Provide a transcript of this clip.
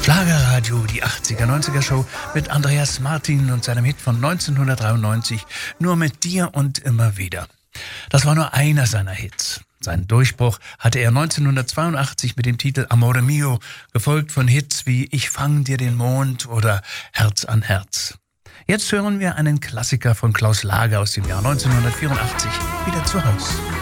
Schlagerradio, die 80er-90er-Show mit Andreas Martin und seinem Hit von 1993, Nur mit dir und immer wieder. Das war nur einer seiner Hits. Seinen Durchbruch hatte er 1982 mit dem Titel Amore Mio, gefolgt von Hits wie Ich fang dir den Mond oder Herz an Herz. Jetzt hören wir einen Klassiker von Klaus Lager aus dem Jahr 1984, Wieder zu Haus.